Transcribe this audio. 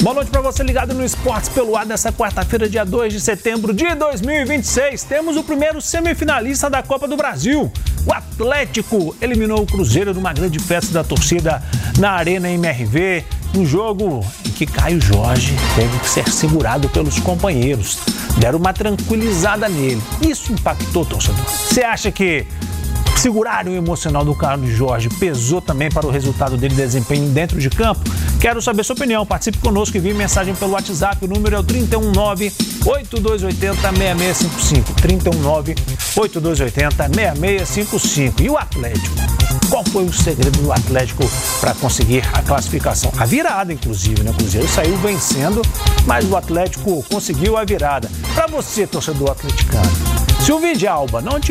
Boa noite para você ligado no Esportes pelo Ar dessa quarta-feira, dia 2 de setembro de 2026. Temos o primeiro semifinalista da Copa do Brasil. O Atlético eliminou o Cruzeiro numa grande festa da torcida na Arena MRV. Um jogo em que Caio Jorge teve que ser segurado pelos companheiros. Deram uma tranquilizada nele. Isso impactou o torcedor. Você acha que segurar o emocional do Caio Jorge pesou também para o resultado dele, desempenho dentro de campo? Quero saber sua opinião. Participe conosco e envie mensagem pelo WhatsApp. O número é o 319-8280-6655. 319-8280-6655. E o Atlético? Qual foi o segredo do Atlético para conseguir a classificação? A virada, inclusive, né? O Cruzeiro saiu vencendo, mas o Atlético conseguiu a virada. Para você, torcedor atleticano, se o Vidalba não